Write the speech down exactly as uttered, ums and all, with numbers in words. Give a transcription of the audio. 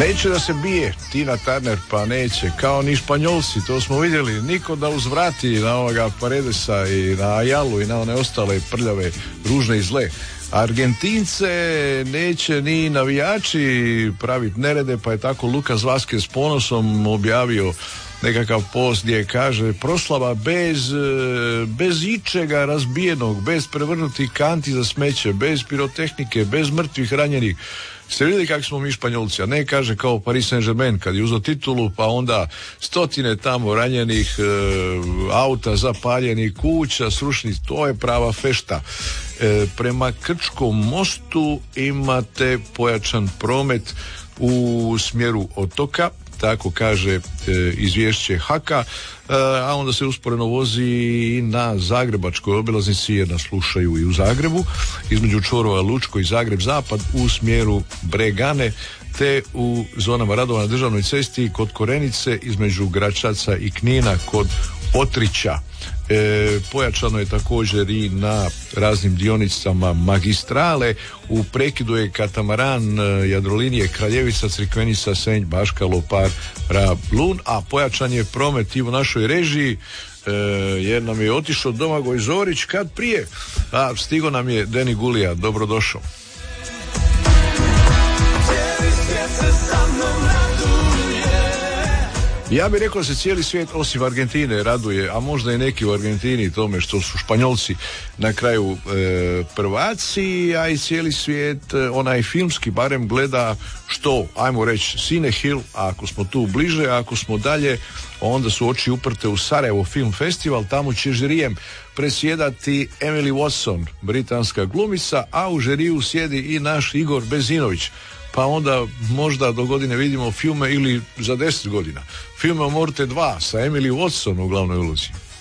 Neće da se bije Tina Turner, pa neće, kao ni Španjolci, to smo vidjeli, niko da uzvrati na ovoga Paredesa i na Ayalu i na one ostale prljave, ružne i zle. Argentince neće ni navijači praviti nerede, pa je tako Lukas Vazquez s ponosom objavio nekakav post gdje kaže proslava bez, bez ičega razbijenog, bez prevrnutih kanti za smeće, bez pirotehnike, bez mrtvih ranjenih. Ste vidjeli kako smo mi Španjolci, a ne kaže kao Paris Saint-Germain kad je uzeo titulu, pa onda stotine tamo ranjenih, e, auta zapaljenih, kuća srušenih, to je prava fešta. E, prema Krčkom mostu imate pojačan promet u smjeru otoka, tako kaže e, izvješće Haka, e, a onda se usporeno vozi i na zagrebačkoj obilaznici jer nas slušaju i u Zagrebu, između čvorova Lučko i Zagreb Zapad u smjeru Bregane, te u zonama radova na državnoj cesti kod Korenice između Gračaca i Knina kod Otrića. E, pojačano je također i na raznim dionicama magistrale. U prekidu je katamaran e, Jadrolinije Kraljevica, Crikvenica, Senj, Baška, Lopar, Rab, Lun, a pojačan je promet i u našoj režiji e, jer nam je otišao Domagoj Zorić kad prije, a stigo nam je Deni Gulija, dobrodošao. Ja bih rekao da se cijeli svijet osim Argentine raduje, a možda i neki u Argentini tome što su Španjolci na kraju e, prvaci, a i cijeli svijet e, onaj filmski barem gleda što, ajmo reći, Cine Hill, a ako smo tu bliže, a ako smo dalje, onda su oči uprte u Sarajevo Film Festival, tamo će žirijem presjedati Emily Watson, britanska glumica, a u žiriju sjedi i naš Igor Bezinović. Pa onda možda do godine vidimo filme ili za deset godina. Filme o Morte dva sa Emily Watson u glavnoj ulozi.